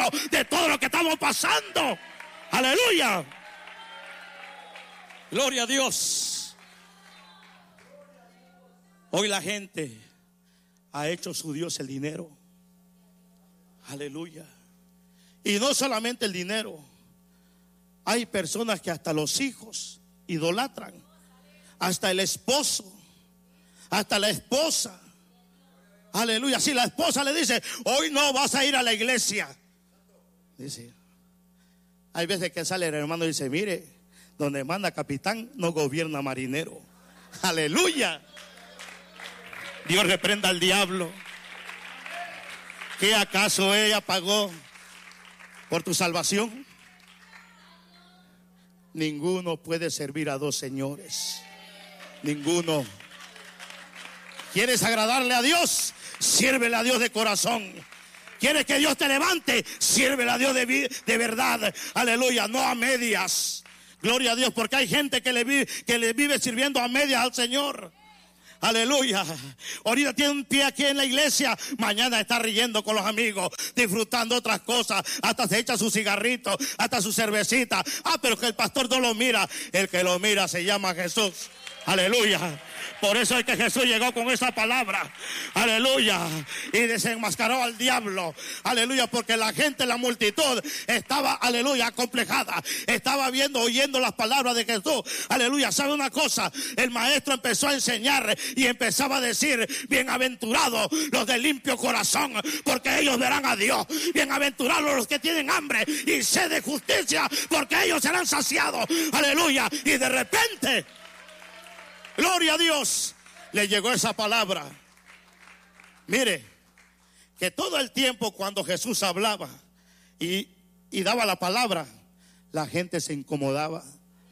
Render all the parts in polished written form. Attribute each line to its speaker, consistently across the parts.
Speaker 1: de todo lo que estamos pasando. Aleluya. Gloria a Dios. Hoy la gente ha hecho su Dios el dinero. Aleluya. Y no solamente el dinero. Hay personas que hasta los hijos idolatran. Hasta el esposo. Hasta la esposa. Aleluya. Si la esposa le dice, hoy no vas a ir a la iglesia. Dice, hay veces que sale el hermano y dice, mire, donde manda capitán no gobierna marinero. Aleluya. Dios reprenda al diablo. ¿Qué acaso ella pagó por tu salvación? Ninguno puede servir a dos señores. Ninguno. ¿Quieres agradarle a Dios? Sírvele a Dios de corazón. ¿Quieres que Dios te levante? Sírvele a Dios de verdad. Aleluya, no a medias. Gloria a Dios, porque hay gente que le vive sirviendo a medias al Señor. Aleluya. Ahorita tiene un pie aquí en la iglesia, mañana está riendo con los amigos, disfrutando otras cosas, hasta se echa su cigarrito, hasta su cervecita. Pero que el pastor no lo mira. El que lo mira se llama Jesús. Aleluya. Por eso es que Jesús llegó con esa palabra. Aleluya. Y desenmascaró al diablo. Aleluya. Porque la gente, la multitud estaba, aleluya, acomplejada. Estaba oyendo las palabras de Jesús. Aleluya. ¿Sabe una cosa? El maestro empezó a enseñar y empezaba a decir, bienaventurados los de limpio corazón, porque ellos verán a Dios. Bienaventurados los que tienen hambre y sed de justicia, porque ellos serán saciados. Aleluya. Y de repente, gloria a Dios, le llegó esa palabra. Mire, que todo el tiempo cuando Jesús hablaba y daba la palabra, la gente se incomodaba.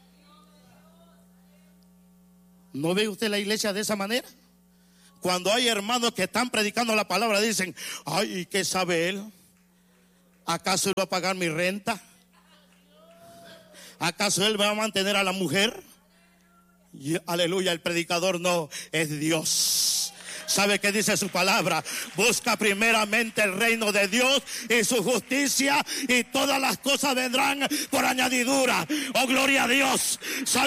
Speaker 1: ¿No ve usted la iglesia de esa manera? Cuando hay hermanos que están predicando la palabra, dicen, ay, ¿qué sabe él? ¿Acaso él va a pagar mi renta? ¿Acaso él va a mantener a la mujer? Y, aleluya, el predicador no, es Dios. ¿Sabe qué dice su palabra? Busca primeramente el reino de Dios y su justicia, y todas las cosas vendrán por añadidura. Oh, gloria a Dios. ¿Sabe?